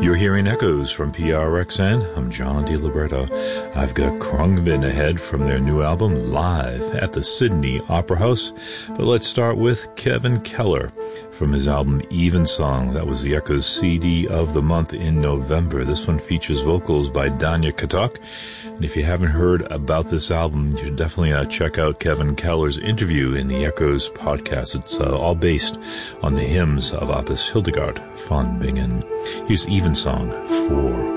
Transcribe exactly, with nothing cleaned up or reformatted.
You're hearing echoes from P R X N. I'm John DiLiberto. I've got Khruangbin ahead from their new album, Live at the Sydney Opera House. But let's start with Kevin Keller from his album Evensong. That was the Echoes C D of the month in November. This one features vocals by Danya Katok. And if you haven't heard about this album, you should definitely uh, check out Kevin Keller's interview in the Echoes podcast. It's uh, all based on the hymns of Opus Hildegard von Bingen. Here's Evensong four.